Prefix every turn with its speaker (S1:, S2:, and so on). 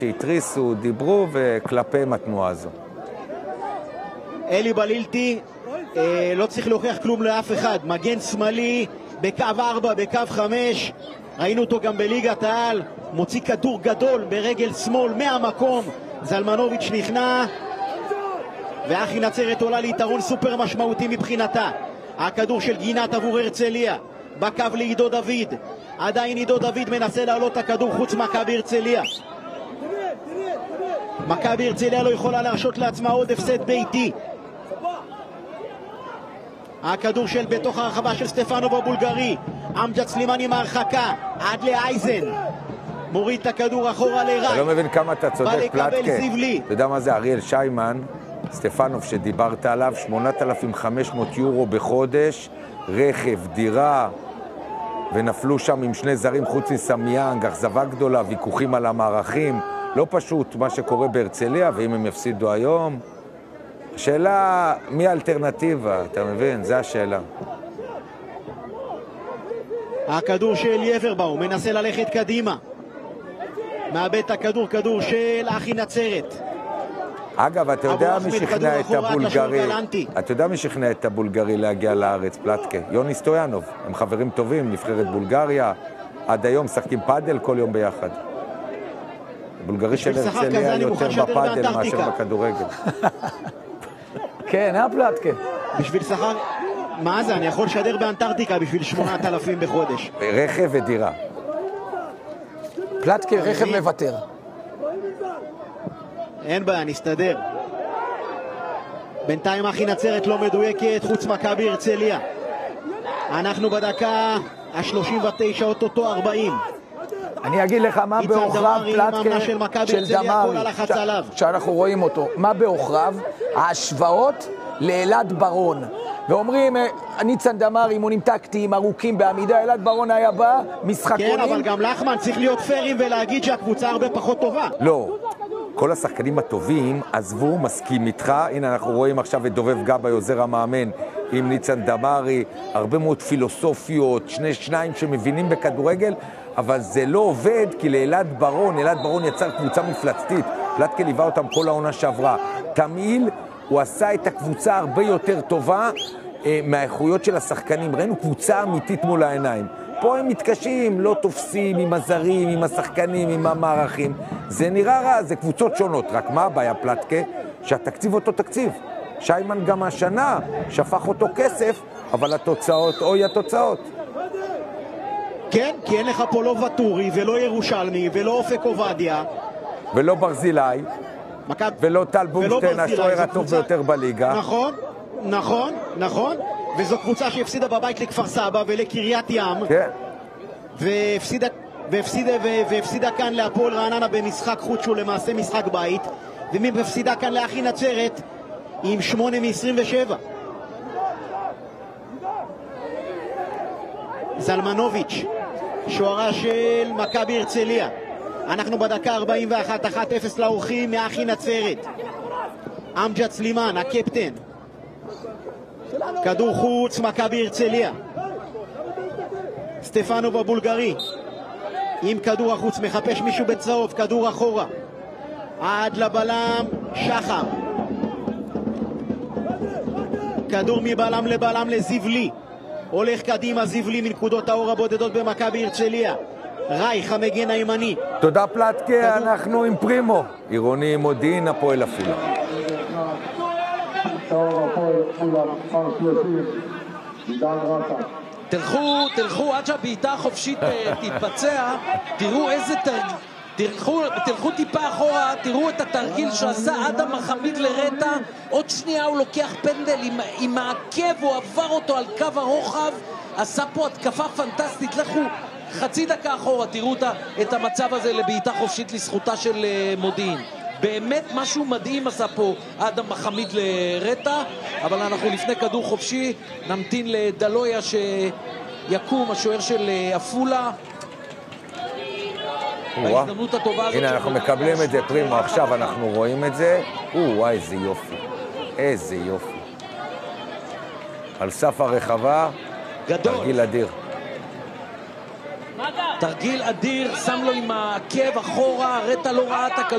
S1: שהתריסו, דיברו, וכלפיהם התנועה הזו.
S2: אלי בלילתי לא צריך להוכיח כלום לאף אחד. מגן שמאלי בקו 4, בקו 5. ראינו אותו גם בליגת העל. מוציא כדור גדול ברגל שמאל מהמקום. זלמנוביץ' נכנע. ואחי נצרת עולה ליתרון סופר משמעותי מבחינתה. הכדור של גינת עבור הרצליה. בקו לעידו דוד. עדיין עידו דוד מנסה לעלות הכדור חוץ מכבי הרצליה. מכבי הרצליה לא יכולה להרשות לעצמה עוד הפסד ביתי. הכדור של בתוך הרחבה של סטפנוב הבולגרי. אמג'ד סלימאן עם ההרחקה עד לאייזן. מוריד את הכדור אחורה לרק.
S1: אתה לא מבין כמה אתה צודק, פלטקה. אתה יודע מה זה אריאל שיימן, סטפנוב שדיברת עליו, 8,500 יורו בחודש, רכב, דירה, ונפלו שם עם שני זרים חוץ מסמיאנג, אכזבה גדולה, ויכוחים על המערכים. לא פשוט מה שקורה בהרצליה, ואם הם יפסידו היום. השאלה, מי האלטרנטיבה? אתה מבין? זה השאלה.
S2: הכדור של יברבאום מנסה ללכת קדימה. מאבד את הכדור, כדור של אחי נצרת.
S1: אגב, אתה יודע מי שכנע את הבולגרי? אתה יודע מי שכנע את הבולגרי להגיע לארץ, פלטקה? יוני סטויאנוב. הם חברים טובים, נבחרת בולגריה. עד היום משחקים פאדל כל יום ביחד. הבולגרי של הרצליה יותר בפאדל מאשר בכדורגל.
S3: כן, פלטקה.
S2: בשביל שכר... מה זה? אני יכול לשדר באנטארקטיקה בשביל 8,000 בחודש.
S1: רכב ודירה.
S3: פלטקה, רכב מוותר.
S2: אין בעיה, נסתדר. בינתיים אחי נצרת לא מדויקת, חוץ מכבי הרצליה. אנחנו בדקה ה-39 אותו 40.
S3: אני אגיד לך מה באוכריו, פלטקה של דמרי, שאנחנו רואים אותו. מה באוכריו? ההשוואות לאלעד ברון. ואומרים, ניצן דמרי, אימונים טקטיים, ארוכים בעמידה, אלעד ברון היה בא, משחקונים.
S2: כן, אבל גם לחמן צריך להיות פיירים ולהגיד שהקבוצה הרבה פחות טובה.
S1: לא. כל השחקנים הטובים עזבו, מסכים איתך. הנה אנחנו רואים עכשיו את דובב גבאי, עוזר המאמן, עם ניצן דמרי, הרבה מאוד פילוסופיות, שניים שמבינים בכדורגל, אבל זה לא עובד כי לאלעד ברון יצר קבוצה מפלצתית. פלטקה ליווה אותם כל העונה שעברה. תמיל, הוא עשה את הקבוצה הרבה יותר טובה מהאיכויות של השחקנים. ראינו קבוצה אמיתית מול העיניים. פה הם מתקשים, לא תופסים עם הזרים, עם השחקנים, עם המערכים. זה נראה רע, זה קבוצות שונות. רק מה הבעיה, פלטקה? שהתקציב אותו תקציב. שיימן גם השנה שפך אותו כסף, אבל התוצאות, אוי התוצאות.
S2: כן, כי אין לך פה לא וטורי ולא ירושלמי ולא אופק עובדיה.
S1: ולא ברזילי. ולא טל בונשטיין, השוער הטוב ביותר בליגה.
S2: נכון. וזו קבוצה שהפסידה בבית לכפר סבא ולקריית ים.
S1: כן.
S2: והפסידה כאן להפועל רעננה במשחק חוץ שהוא למעשה משחק בית. והפסידה כאן לאחי נצרת עם 8 מ-27. זלמנוביץ', שוערה של מכבי הרצליה. אנחנו בדקה 41, 1-0 לאורחים מאחי נצרת. אמג'ד סלימאן, הקפטן. כדור חוץ, מכבי הרצליה. סטפנוב הבולגרי עם כדור החוץ, מחפש מישהו בצהוב, כדור אחורה עד לבלם שחר. כדור מבלם לבלם לזיבלי. הולך קדימה זיבלי מנקודות האור הבודדות במכבי הרצליה. רייך המגן הימני.
S1: תודה פלטקה, אנחנו עם פרימו. עירוני מודיעין, הפועל עפולה.
S4: תלכו עד שהבעיטה החופשית תתבצע. תראו איזה תלכו טיפה אחורה, תראו את התרגיל שעשה אדם מחמיד לרטה. עוד שנייה הוא לוקח פנדל עם העקב, הוא עבר אותו על קו הרוחב, עשה פה התקפה פנטסטית. לכו חצי דקה אחורה, תראו את המצב הזה לבעיטה חופשית לזכותה של מודיעין. באמת משהו מדהים עשה פה אדם מחמיד לרטה. אבל אנחנו לפני כדור חופשי, נמתין לדלויה שיקום, השוער של עפולה. בהזדמנות הטובה הזאת.
S1: הנה אנחנו מקבלים את זה, פרימו, עכשיו אנחנו רואים את זה. וואי, איזה יופי. איזה יופי. על סף הרחבה, תרגיל אדיר.
S4: תרגיל אדיר, שם לו עם העקב אחורה, רטה לא ראה את הכדור.